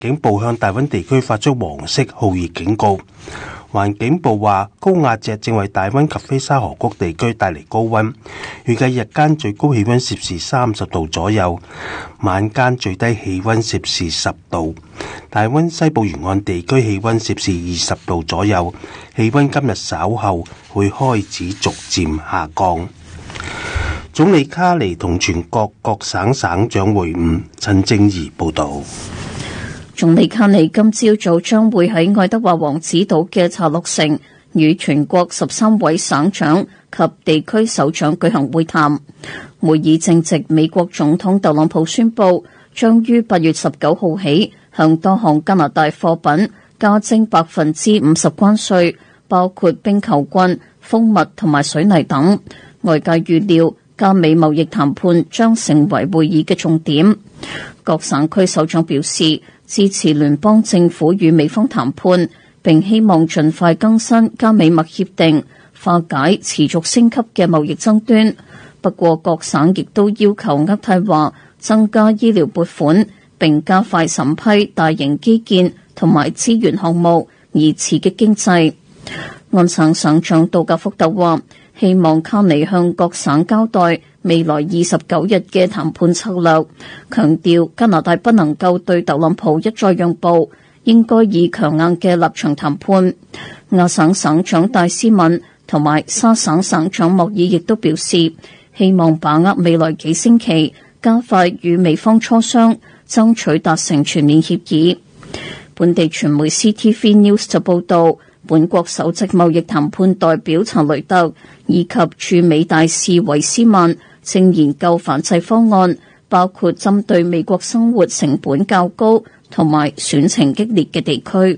警報向大溫地區發出黃色酷熱警告。環境部話，高壓脊正為大溫及菲沙河谷地區帶嚟高溫，預計日間最高氣溫攝氏30度左右，晚間最低氣溫攝氏10度。大溫西部沿岸地區氣溫攝氏20度左右，氣溫今日稍後會開始逐漸下降。總理卡尼同全國各省省長會晤。陳正儀報導。 總理卡尼今朝早將會喺愛德華王子島嘅查洛城與全國13位省長及地區首長舉行會談。會議正值美國總統特朗普宣布將於8月19號起向多項加拿大貨品加徵50%關稅，包括冰球棍、蜂蜜同埋水泥等。外界預料加美貿易談判將成為會議嘅重點。各省區首長表示支持聯邦政府與美方談判，並希望盡快更新加美墨協定，化解持續升級嘅貿易爭端。不過各省亦都要求渥太華增加醫療撥款，並加快審批大型基建同埋資源項目，以刺激經濟。安省省長杜格福特話，希望卡尼向各省交代未來29日嘅談判策略，強調加拿大不能夠對特朗普一再讓步，應該以強硬嘅立場談判。亞省省長戴斯敏同埋沙省省長莫爾亦都表示，希望把握未來幾星期，加快與美方磋商，爭取達成全面協議。本地傳媒 CTV News 就報道，本國首席貿易談判代表查雷特以及駐美大使維斯曼正研究反制方案，包括針對美國生活成本較高同埋選情激烈嘅地區。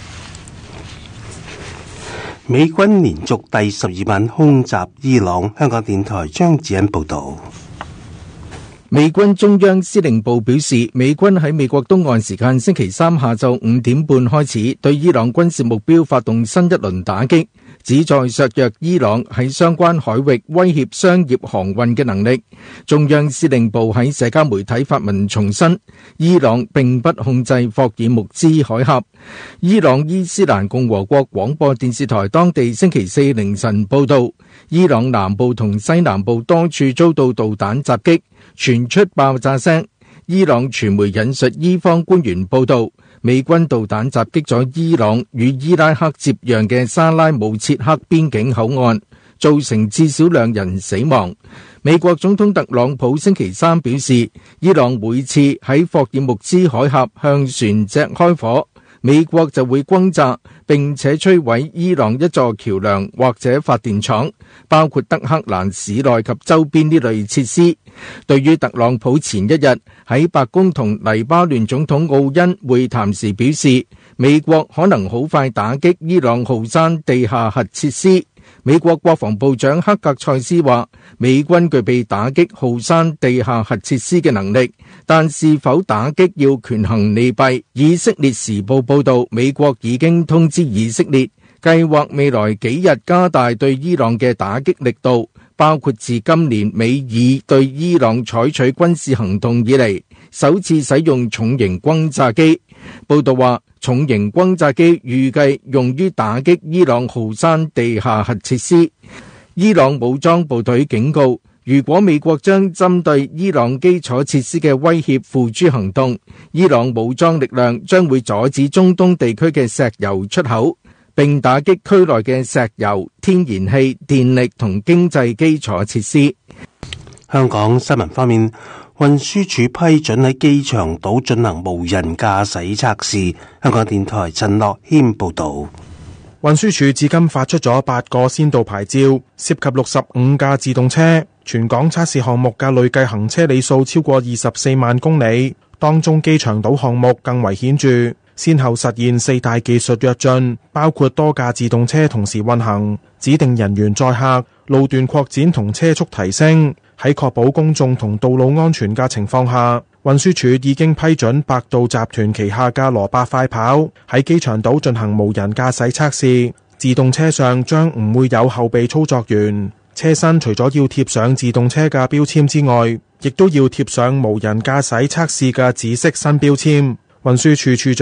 美軍連續第12晚空襲伊朗。香港電台張子欣報道。 美軍中央司令部表示，美軍喺美國東岸時間星期三下晝5點半開始對伊朗軍事目標發動新一輪打擊，旨在削弱伊朗喺相關海域威脅商業航運嘅能力。中央司令部喺社交媒體發文重申，伊朗並不控制霍爾木茲海峽。伊朗伊斯蘭共和國廣播電視台當地星期四凌晨報道，伊朗南部同西南部多處遭到導彈襲擊，傳出爆炸聲。伊朗傳媒引述伊方官員報道，美軍導彈襲擊咗伊朗與伊拉克接壤嘅沙拉姆切克邊境口岸，造成至少2人死亡。美國總統特朗普星期三表示，伊朗每次喺霍爾木茲海峽向船隻開火，美國就會轟炸並且摧毀伊朗一座橋樑或者發電廠，包括德黑蘭市內及周邊呢類設施。對於特朗普前一日喺白宮同黎巴嫩總統奧恩會談時表示，美國可能好快打擊伊朗浩山地下核設施。美國國防部長克格塞斯話，美軍具備打擊浩山地下核設施嘅能力，但是否打擊要權衡利弊。以色列時報報道，美國已經通知以色列，計劃未來幾日加大對伊朗嘅打擊力度，包括自今年美以對伊朗採取軍事行動以嚟，首次使用重型轟炸機。報道話，重型轟炸機預計用於打擊伊朗浩山地下核設施。伊朗武裝部隊警告，如果美國將針對伊朗基礎設施嘅威脅付諸行動，伊朗武裝力量將會阻止中東地區嘅石油出口，並打擊區內嘅石油、天然氣、電力同經濟基礎設施。 香港新聞方面，運輸署批准喺機場島進行無人駕駛測試。香港電台陳樂謙報道。 運輸署至今發出咗8個先導牌照，涉及65架自動車，全港測試項目嘅累計行車里數超過24萬公里，當中機場島項目更為顯著，先後實現4大技術躍進，包括多架自動車同時運行、指定人員載客、路段擴展同車速提升。喺確保公眾同道路安全嘅情況下，運輸署已經批准百度集團旗下嘅羅伯快跑喺機場島進行無人駕駛測試。自動車上將唔會有後備操作員，車身除咗要貼上自動車嘅標籤之外，亦都要貼上無人駕駛測試嘅紫色新標籤。 運輸署署長